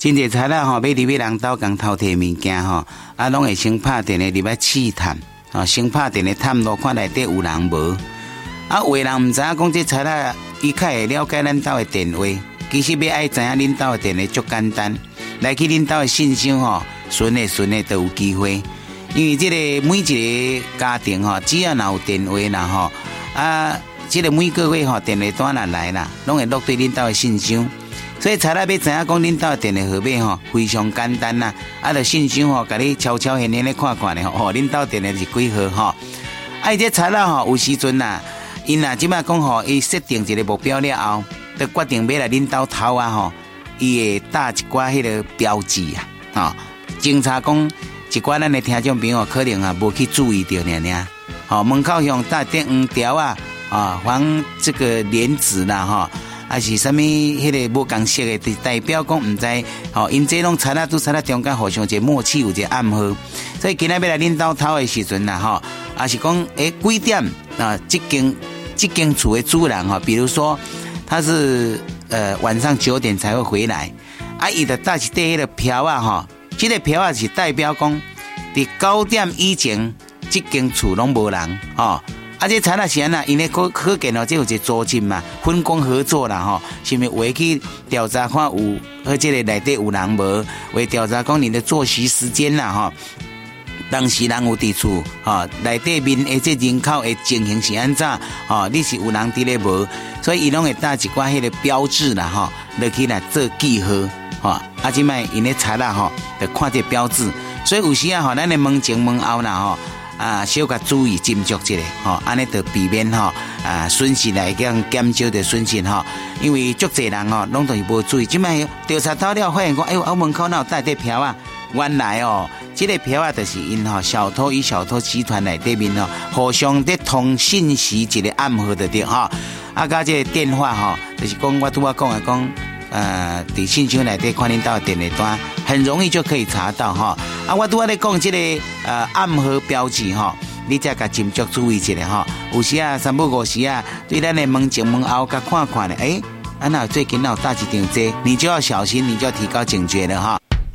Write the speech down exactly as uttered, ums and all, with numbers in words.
真侪贼仔吼，要入去人兜共偷摕物件吼，啊，拢会先拍电诶入来试探，啊，先拍电诶探路，看内底有人无。啊，有诶人毋知影讲这贼仔，伊较会了解咱兜诶电话。其实要爱知影恁兜诶电话足简单，来去恁兜诶信箱吼，顺诶顺诶都有机会。因为这个每一个家庭吼，只要若有电话啦吼，啊，这个每个月吼电话单若来啦，拢会落对恁兜诶信箱。所以才来要知影讲恁兜电话号码吼，非常简单啦。啊，就信箱吼，甲你悄悄闲闲咧看看咧吼，恁兜电话是几号吼？啊，伊这才啦吼，有时阵呐，因呐即摆讲吼，伊设定一个目标了后，就决定要来恁兜偷啊吼，伊会打一寡迄个标志啊，吼，侦查讲。一寡咱的听众朋友可能啊无去注意到呢呢，好门口上带点黄条啊，啊黄这个帘子啦哈，还是什么迄个无共色的，代表讲唔知，好因这拢插啦都插啦中间互相一个默契有一个暗号，所以今日要来恁兜偷的时阵啦哈，也是讲诶几点啊？这间这间厝的主人哈，比如说他是呃晚上九点才会回来，啊伊的带一块迄个票啊哈。这个票啊是代表讲，伫九点以前，这间厝拢无人哦。啊，这查那时啊，因为可可见哦，这有一个租金嘛，分工合作啦吼，是咪会去调查看有，而这个内底有人无？会调查讲你的作息时间啦吼。当时人有伫厝，吼内底面诶这人口诶情形是安怎？吼，你是有人伫咧无？所以伊拢会带一寡迄个标志啦吼，落去来做记号。吼，啊，即摆因咧查啦吼，就看这标志，所以有时啊吼，咱咧门前门后啦吼，啊，小可注意斟酌一下，吼，安尼就避免吼啊损失来讲减少的损失吼，因为足侪人吼，拢都是无注意，即摆调查到了发现讲，哎呦，我门口哪有带这票啊？原来哦，这个票啊，就是因吼小偷与小偷集团内底面吼，互相在通信息一个暗号的对吼，啊，加这个电话吼，就是讲我拄仔讲的讲。呃，伫信箱内底看恁兜电话单，很容易就可以查到哈。啊，我拄仔咧讲这个呃暗号标志哈，你再甲斟酌注意一下哈。有时啊，三不五时啊，对咱的门前门后甲看看咧，诶，啊那最近哪有大几张这，你就要小心，你就要提高警觉了哈。